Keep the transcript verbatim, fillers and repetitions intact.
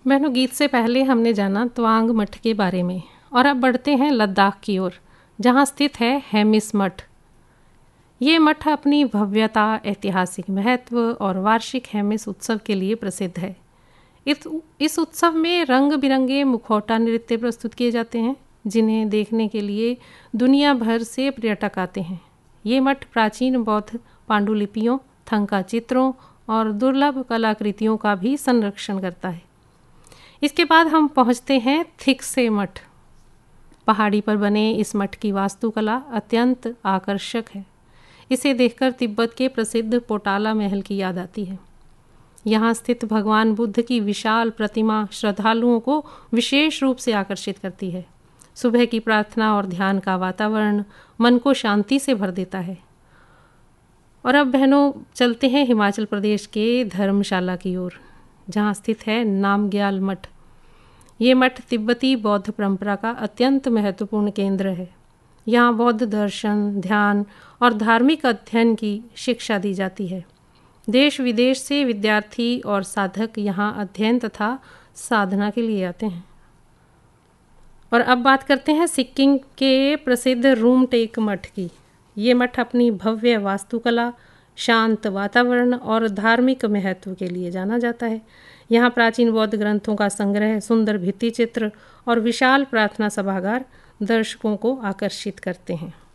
बहनों, गीत से पहले हमने जाना तवांग मठ के बारे में और अब बढ़ते हैं लद्दाख की ओर, जहाँ स्थित है हेमिस मठ। ये मठ अपनी भव्यता, ऐतिहासिक महत्व और वार्षिक हेमिस उत्सव के लिए प्रसिद्ध है। इस इस उत्सव में रंग बिरंगे मुखौटा नृत्य प्रस्तुत किए जाते हैं, जिन्हें देखने के लिए दुनिया भर से पर्यटक आते हैं। ये मठ प्राचीन बौद्ध पांडुलिपियों, थंका चित्रों और दुर्लभ कलाकृतियों का भी संरक्षण करता है। इसके बाद हम पहुंचते हैं थिकसे मठ। पहाड़ी पर बने इस मठ की वास्तुकला अत्यंत आकर्षक है। इसे देखकर तिब्बत के प्रसिद्ध पोटाला महल की याद आती है। यहाँ स्थित भगवान बुद्ध की विशाल प्रतिमा श्रद्धालुओं को विशेष रूप से आकर्षित करती है। सुबह की प्रार्थना और ध्यान का वातावरण मन को शांति से भर देता है। और अब बहनों, चलते हैं हिमाचल प्रदेश के धर्मशाला की ओर, जहाँ स्थित है नामग्याल मठ। ये मठ तिब्बती बौद्ध परंपरा का अत्यंत महत्वपूर्ण केंद्र है। यहाँ बौद्ध दर्शन, ध्यान और धार्मिक अध्ययन की शिक्षा दी जाती है। देश विदेश से विद्यार्थी और साधक यहाँ अध्ययन तथा साधना के लिए आते हैं। और अब बात करते हैं सिक्किम के प्रसिद्ध रूमटेक मठ की। ये मठ अपनी भव्य वास्तुकला, शांत वातावरण और धार्मिक महत्व के लिए जाना जाता है। यहाँ प्राचीन बौद्ध ग्रंथों का संग्रह, सुंदर भित्ति चित्र और विशाल प्रार्थना सभागार दर्शकों को आकर्षित करते हैं।